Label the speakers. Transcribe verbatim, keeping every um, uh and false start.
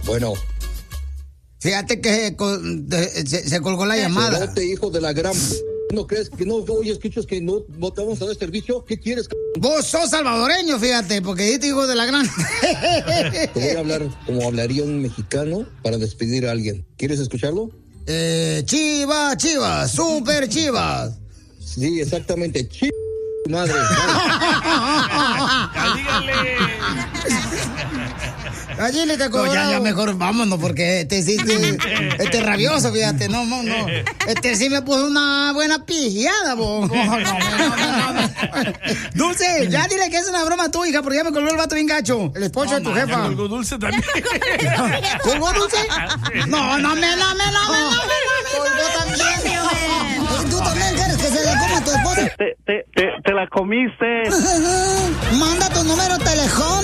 Speaker 1: Bueno.
Speaker 2: Fíjate que se, se, se colgó la llamada.
Speaker 1: Cerote, hijo de la gran... ¿No crees que no, oye, escuchas que no, no te vamos a dar servicio? ¿Qué quieres?
Speaker 2: Vos sos salvadoreño, fíjate, porque dijiste hijo de la gran...
Speaker 1: Te voy a hablar como hablaría un mexicano para despedir a alguien. ¿Quieres escucharlo?
Speaker 2: Eh, chivas, chivas, super chivas.
Speaker 1: Sí, exactamente, chivas. Madre.
Speaker 3: Dígale.
Speaker 2: Allí le te no, ya, ya mejor vámonos porque este sí, este, este rabioso, fíjate, no, no, no. Este sí me puso una buena pijada, bo. No, no, no, no, no. Dulce, ya dile que es una broma tu hija, porque ya me colgó el vato bien gacho, el esposo no, de tu man, jefa.
Speaker 3: ¿Colgó Dulce también?
Speaker 2: ¿Colgó Dulce? No, no me, no me, no me, no me, colgó también. ¿Tú también quieres que se le coma a tu esposa?
Speaker 4: Te, te, te, te la comiste.
Speaker 2: Manda tu número telejón.